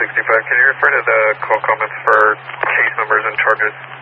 65. Can you refer to the call comments for case numbers and charges?